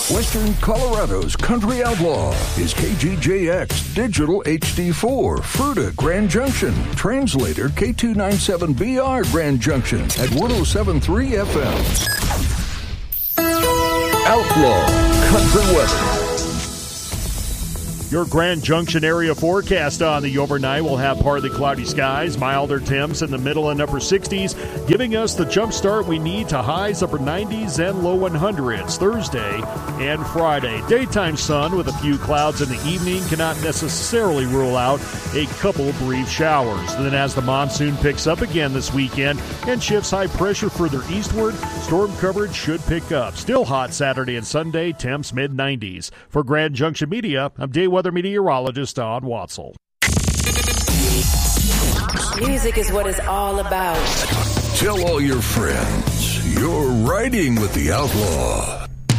Western Colorado's Country Outlaw is KGJX Digital HD4, Fruita, Grand Junction. Translator K297BR, Grand Junction at 107.3 FM. Outlaw Country Weather. Your Grand Junction area forecast on the overnight will have partly cloudy skies, milder temps in the middle and upper 60s, giving us the jump start we need to highs upper 90s and low 100s Thursday and Friday. Daytime sun with a few clouds in the evening cannot necessarily rule out a couple brief showers. Then as the monsoon picks up again this weekend and shifts high pressure further eastward, storm coverage should pick up. Still hot Saturday and Sunday, temps mid-90s. For Grand Junction Media, I'm Day Weather meteorologist Don Watzel. Music is what it's all about. Tell all your friends you're riding with the Outlaw.